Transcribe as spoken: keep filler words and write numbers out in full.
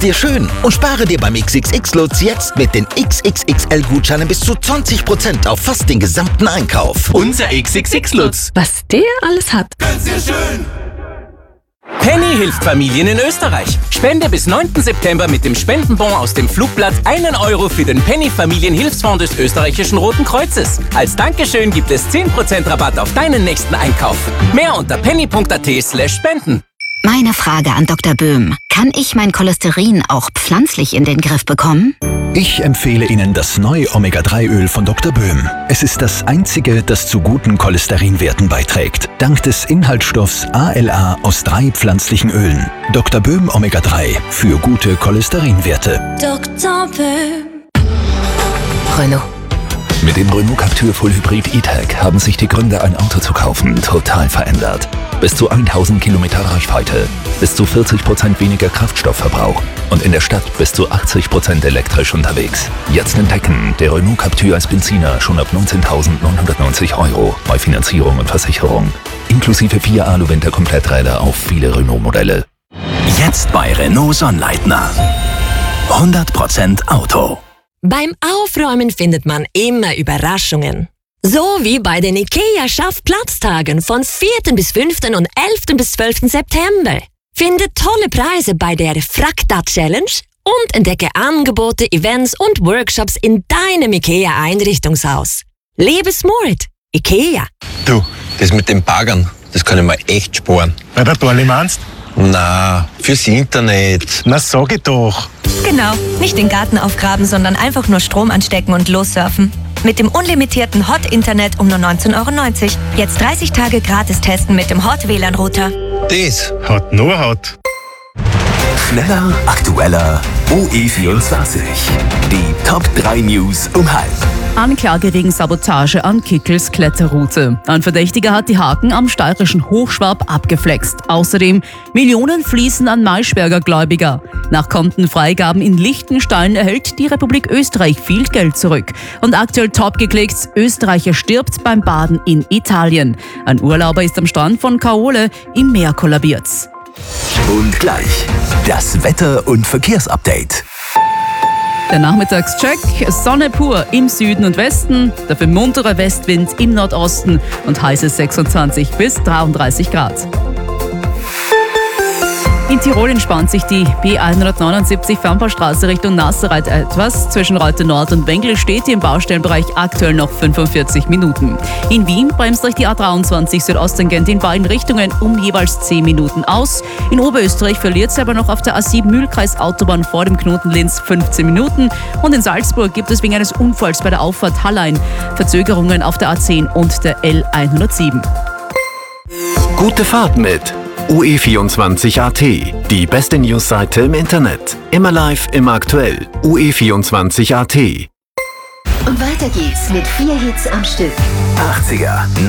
dir schön und spare dir beim X X X-Lutz jetzt mit den X X X L-Gutscheinen bis zu zwanzig Prozent auf fast den gesamten Einkauf. Unser X X X-Lutz. Was der alles hat. Ganz sehr schön. Penny hilft Familien in Österreich. Spende bis neunten September mit dem Spendenbon aus dem Flugblatt einen Euro für den Penny Familienhilfsfonds des österreichischen Roten Kreuzes. Als Dankeschön gibt es zehn Prozent Rabatt auf deinen nächsten Einkauf. Mehr unter penny punkt at slash spenden. Meine Frage an Doktor Böhm. Kann ich mein Cholesterin auch pflanzlich in den Griff bekommen? Ich empfehle Ihnen das neue Omega drei Öl von Doktor Böhm. Es ist das einzige, das zu guten Cholesterinwerten beiträgt. Dank des Inhaltsstoffs A L A aus drei pflanzlichen Ölen. Doktor Böhm Omega drei für gute Cholesterinwerte. Doktor Böhm. Renault. Mit dem Renault Captur Full Hybrid E-Tech haben sich die Gründe, ein Auto zu kaufen, total verändert. Bis zu tausend Kilometer Reichweite, bis zu vierzig Prozent weniger Kraftstoffverbrauch und in der Stadt bis zu achtzig Prozent elektrisch unterwegs. Jetzt entdecken, der Renault Captur als Benziner schon ab neunzehntausendneunhundertneunzig Euro bei Finanzierung und Versicherung. Inklusive vier Alu-Winter-Kompletträder auf viele Renault-Modelle. Jetzt bei Renault Sonnleitner. hundert Prozent Auto. Beim Aufräumen findet man immer Überraschungen. So wie bei den IKEA Schaffplatztagen von vierten bis fünften und elften bis zwölften September. Finde tolle Preise bei der Frakta Challenge und entdecke Angebote, Events und Workshops in deinem IKEA-Einrichtungshaus. Lebe smart. IKEA. Du, das mit den Baggern, das kann ich mir echt sparen. Bei der Dorli meinst? Na, fürs Internet. Na, sag ich doch. Genau, nicht den Garten aufgraben, sondern einfach nur Strom anstecken und lossurfen. Mit dem unlimitierten Hot-Internet um nur neunzehn Euro neunzig. Jetzt dreißig Tage gratis testen mit dem Hot-W L A N-Router. Das hat nur Hot. Schneller, aktueller, O E vierundzwanzig. Die Top drei News um halb. Anklage wegen Sabotage an Kickels Kletterroute. Ein Verdächtiger hat die Haken am steirischen Hochschwab abgeflext. Außerdem Millionen fließen an Maischberger Gläubiger. Nach Kontenfreigaben in Liechtenstein erhält die Republik Österreich viel Geld zurück. Und aktuell top geklickt, Österreicher stirbt beim Baden in Italien. Ein Urlauber ist am Strand von Caole im Meer kollabiert. Und gleich das Wetter- und Verkehrsupdate. Der Nachmittagscheck, Sonne pur im Süden und Westen, dafür munterer Westwind im Nordosten und heiße sechsundzwanzig bis dreiunddreißig Grad. In Tirol entspannt sich die B hundertneunundsiebzig Fernbahnstraße Richtung Nasserreit etwas. Zwischen Reute Nord und Wengel steht im Baustellenbereich aktuell noch fünfundvierzig Minuten. In Wien bremst euch die A dreiundzwanzig Südosttangent in beiden Richtungen um jeweils zehn Minuten aus. In Oberösterreich verliert sie aber noch auf der A sieben Mühlkreis Autobahn vor dem Knoten Linz fünfzehn Minuten. Und in Salzburg gibt es wegen eines Unfalls bei der Auffahrt Hallein Verzögerungen auf der A zehn und der L hundertsieben. Gute Fahrt mit U E vierundzwanzig Punkt A T, die beste Newsseite im Internet. Immer live, immer aktuell. U E vierundzwanzig Punkt A T. Und weiter geht's mit vier Hits am Stück. achtziger